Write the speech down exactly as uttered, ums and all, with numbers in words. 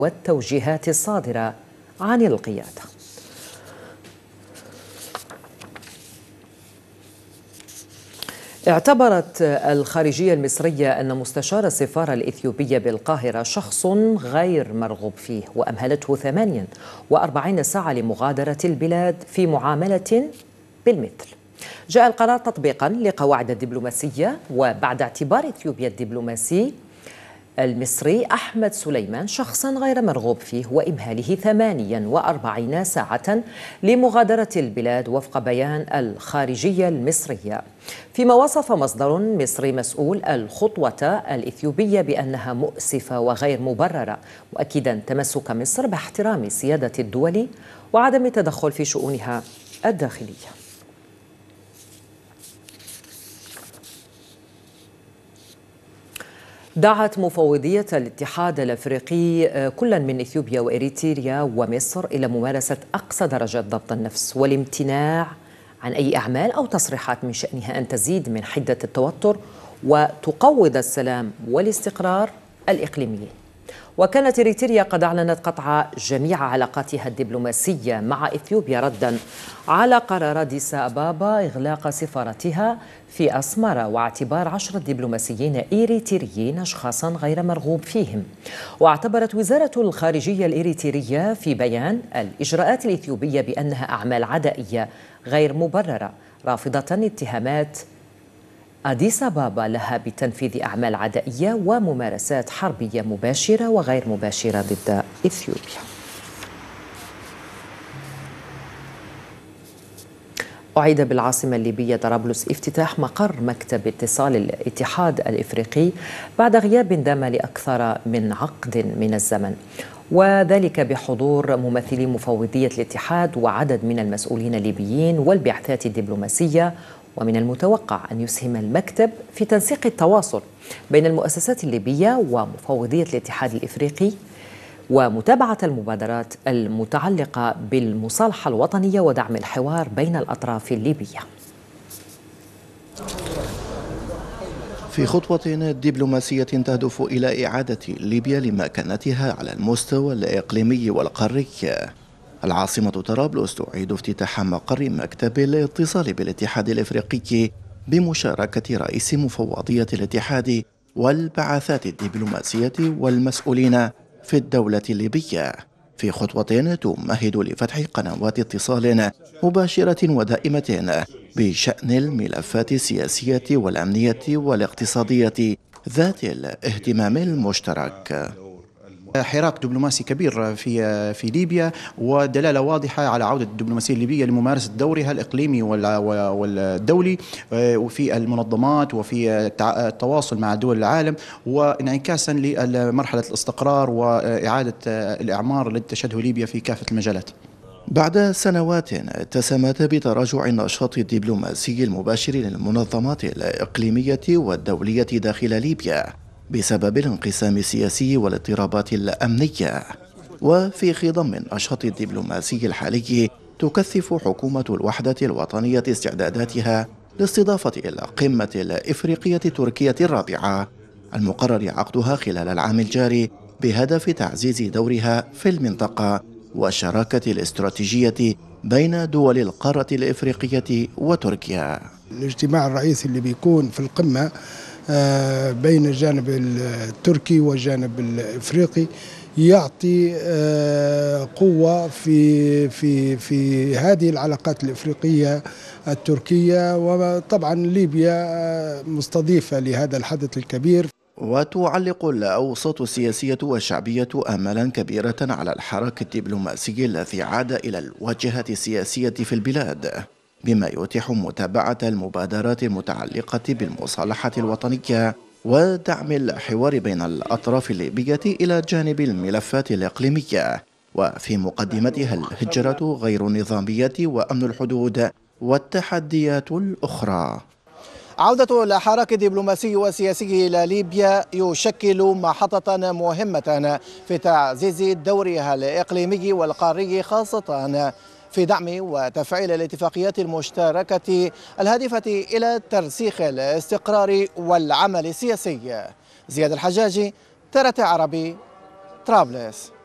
والتوجيهات الصادرة عن القيادة. اعتبرت الخارجية المصرية أن مستشار السفارة الإثيوبية بالقاهرة شخص غير مرغوب فيه، وأمهلته ثمانية وأربعين ساعة لمغادرة البلاد في معاملة بالمثل. جاء القرار تطبيقا لقواعد الدبلوماسية، وبعد اعتبار إثيوبيا الدبلوماسي المصري أحمد سليمان شخصا غير مرغوب فيه وإمهاله ثمانية وأربعين ساعة لمغادرة البلاد وفق بيان الخارجية المصرية، فيما وصف مصدر مصري مسؤول الخطوة الإثيوبية بأنها مؤسفة وغير مبررة، مؤكدا تمسك مصر باحترام سيادة الدول وعدم التدخل في شؤونها الداخلية. دعت مفوضية الاتحاد الأفريقي كلا من إثيوبيا وإريتريا ومصر إلى ممارسة أقصى درجات ضبط النفس والامتناع عن أي أعمال أو تصريحات من شأنها أن تزيد من حدة التوتر وتقوض السلام والاستقرار الإقليميين. وكانت إريتريا قد أعلنت قطع جميع علاقاتها الدبلوماسية مع إثيوبيا ردا على قرار أديس أبابا إغلاق سفارتها في أسمرة واعتبار عشرة دبلوماسيين إريتريين أشخاصا غير مرغوب فيهم. واعتبرت وزارة الخارجية الإريترية في بيان الإجراءات الإثيوبية بأنها أعمال عدائية غير مبررة، رافضة اتهامات أديس أبابا لها بتنفيذ أعمال عدائية وممارسات حربية مباشرة وغير مباشرة ضد إثيوبيا. أعيد بالعاصمة الليبية طرابلس افتتاح مقر مكتب اتصال الاتحاد الإفريقي بعد غياب دام لأكثر من عقد من الزمن، وذلك بحضور ممثلي مفوضية الاتحاد وعدد من المسؤولين الليبيين والبعثات الدبلوماسية. ومن المتوقع أن يسهم المكتب في تنسيق التواصل بين المؤسسات الليبية ومفوضية الاتحاد الإفريقي ومتابعة المبادرات المتعلقة بالمصالحة الوطنية ودعم الحوار بين الأطراف الليبية. في خطوة دبلوماسية تهدف إلى إعادة ليبيا لمكانتها على المستوى الإقليمي والقاري، العاصمة طرابلس تعيد افتتاح مقر مكتب الاتصال بالاتحاد الإفريقي بمشاركة رئيس مفوضية الاتحاد والبعثات الدبلوماسية والمسؤولين في الدولة الليبية، في خطوة تمهد لفتح قنوات اتصال مباشرة ودائمة بشأن الملفات السياسية والأمنية والاقتصادية ذات الاهتمام المشترك. حراك دبلوماسي كبير في في ليبيا، ودلاله واضحه على عوده الدبلوماسيه الليبيه لممارسه دورها الاقليمي والدولي وفي المنظمات وفي التواصل مع دول العالم، وانعكاسا لمرحله الاستقرار واعاده الاعمار التي تشهده ليبيا في كافه المجالات. بعد سنوات اتسمت بتراجع النشاط الدبلوماسي المباشر للمنظمات الإقليمية والدولية داخل ليبيا بسبب الانقسام السياسي والاضطرابات الأمنية، وفي خضم النشاط الدبلوماسي الحالي تكثف حكومة الوحدة الوطنية استعداداتها لاستضافة القمة الإفريقية التركية الرابعة المقرر عقدها خلال العام الجاري بهدف تعزيز دورها في المنطقة والشراكة الاستراتيجية بين دول القارة الإفريقية وتركيا. الاجتماع الرئيسي اللي بيكون في القمة بين الجانب التركي والجانب الإفريقي يعطي قوة في في في هذه العلاقات الإفريقية التركية، وطبعا ليبيا مستضيفة لهذا الحدث الكبير. وتعلق الأوساط السياسية والشعبية آمالا كبيرة على الحراك الدبلوماسي الذي عاد إلى الواجهة السياسية في البلاد، بما يتيح متابعة المبادرات المتعلقة بالمصالحة الوطنية ودعم الحوار بين الأطراف الليبية إلى جانب الملفات الإقليمية، وفي مقدمتها الهجرة غير النظامية وأمن الحدود والتحديات الأخرى. عودة الحراك الدبلوماسي والسياسي إلى ليبيا يشكل محطة مهمة في تعزيز دورها الإقليمي والقاري، خاصة في دعم وتفعيل الاتفاقيات المشتركة الهادفة إلى ترسيخ الاستقرار والعمل السياسي. زياد الحجاجي، ترى عربي، طرابلس.